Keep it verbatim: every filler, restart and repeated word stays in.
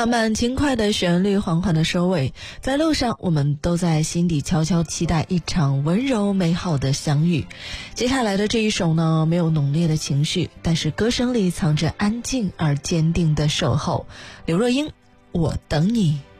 浪漫轻快的旋律，缓缓的收尾，在路上我们都在心底悄悄期待一场温柔美好的相遇。接下来的这一首呢，没有浓烈的情绪，但是歌声里藏着安静而坚定的守候。刘若英，我等你。